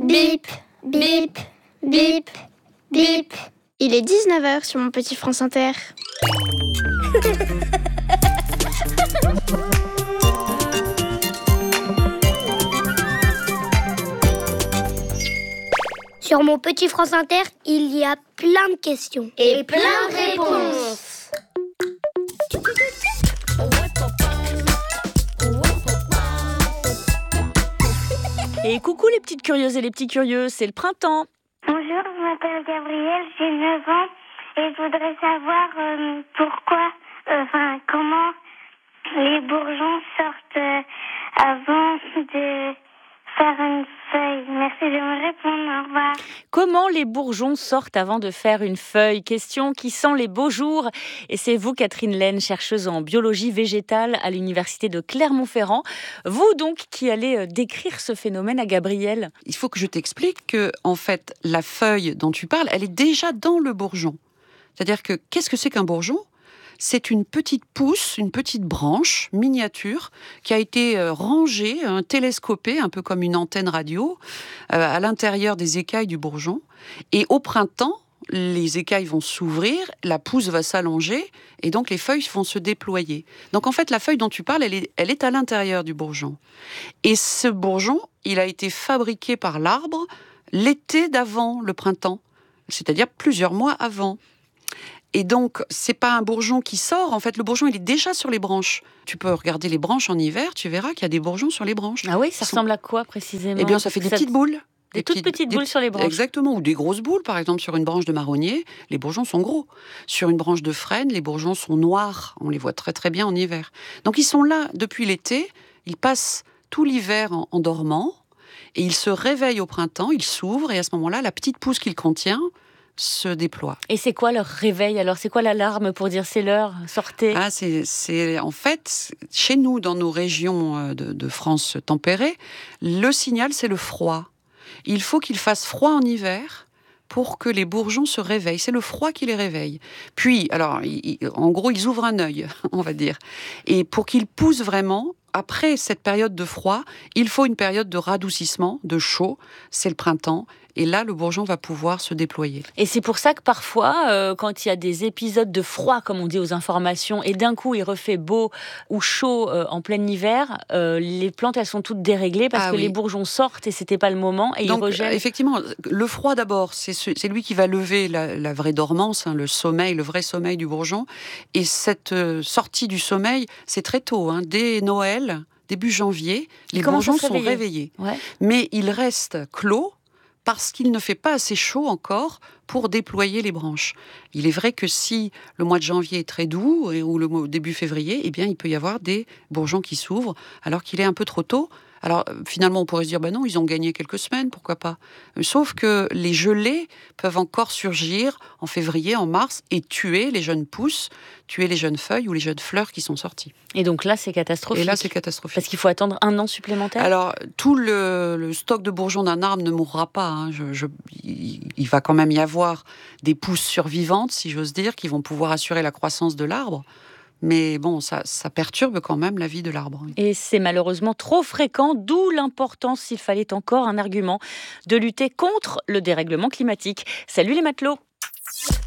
Bip, bip, bip, bip. Il est 19h sur mon petit France Inter. Sur mon petit France Inter, il y a plein de questions. Et plein de réponses. Et coucou les petites curieuses et les petits curieux, c'est le printemps. Bonjour, je m'appelle Gabrielle, j'ai 9 ans et je voudrais savoir comment les bourgeons sortent avant de faire une feuille. Merci de me répondre, au revoir. Comment les bourgeons sortent avant de faire une feuille? Question qui sent les beaux jours. Et c'est vous, Catherine Laine, chercheuse en biologie végétale à l'université de Clermont-Ferrand. Vous donc qui allez décrire ce phénomène à Gabrielle. Il faut que je t'explique que, en fait, la feuille dont tu parles, elle est déjà dans le bourgeon. C'est-à-dire que, qu'est-ce que c'est qu'un bourgeon ? C'est une petite pousse, une petite branche miniature qui a été rangée, télescopée, un peu comme une antenne radio, à l'intérieur des écailles du bourgeon. Et au printemps, les écailles vont s'ouvrir, la pousse va s'allonger et donc les feuilles vont se déployer. Donc en fait, la feuille dont tu parles, elle est à l'intérieur du bourgeon. Et ce bourgeon, il a été fabriqué par l'arbre l'été d'avant le printemps, c'est-à-dire plusieurs mois avant. Et donc, c'est pas un bourgeon qui sort. En fait, le bourgeon, il est déjà sur les branches. Tu peux regarder les branches en hiver, tu verras qu'il y a des bourgeons sur les branches. Ah oui, ça ressemble à quoi précisément? Eh bien, ça fait des petites boules. Des toutes petites boules sur les branches. Exactement, ou des grosses boules. Par exemple, sur une branche de marronnier, les bourgeons sont gros. Sur une branche de frêne, les bourgeons sont noirs. On les voit très très bien en hiver. Donc, ils sont là depuis l'été. Ils passent tout l'hiver en dormant. Et ils se réveillent au printemps, ils s'ouvrent. Et à ce moment-là, la petite pousse qu'ils contiennent se déploie. Et c'est quoi leur réveil alors? C'est quoi l'alarme pour dire c'est l'heure, sortez? C'est en fait, chez nous, dans nos régions de France tempérée, le signal, c'est le froid. Il faut qu'il fasse froid en hiver pour que les bourgeons se réveillent. C'est le froid qui les réveille. Puis, alors, en gros, ils ouvrent un œil, on va dire. Et pour qu'ils poussent vraiment, après cette période de froid, il faut une période de radoucissement, de chaud. C'est le printemps. Et là, le bourgeon va pouvoir se déployer. Et c'est pour ça que parfois, quand il y a des épisodes de froid, comme on dit aux informations, et d'un coup il refait beau ou chaud en plein hiver, les plantes elles sont toutes déréglées parce que les bourgeons sortent et c'était pas le moment et donc, ils rejettent. Effectivement, le froid d'abord, c'est lui qui va lever la vraie dormance, le sommeil, le vrai sommeil du bourgeon. Et cette sortie du sommeil, c'est très tôt, dès Noël, début janvier, les bourgeons sont réveillés. Ouais. Mais ils restent clos, parce qu'il ne fait pas assez chaud encore pour déployer les branches. Il est vrai que si le mois de janvier est très doux, ou le début février, eh bien, il peut y avoir des bourgeons qui s'ouvrent, alors qu'il est un peu trop tôt. Alors, finalement, on pourrait se dire, non, ils ont gagné quelques semaines, pourquoi pas. Sauf que les gelées peuvent encore surgir en février, en mars, et tuer les jeunes pousses, tuer les jeunes feuilles ou les jeunes fleurs qui sont sorties. Et donc là, c'est catastrophique. Parce qu'il faut attendre un an supplémentaire. Alors, tout le stock de bourgeons d'un arbre ne mourra pas. Il va quand même y avoir des pousses survivantes, si j'ose dire, qui vont pouvoir assurer la croissance de l'arbre. Mais bon, ça perturbe quand même la vie de l'arbre. Et c'est malheureusement trop fréquent, d'où l'importance, s'il fallait encore un argument, de lutter contre le dérèglement climatique. Salut les matelots!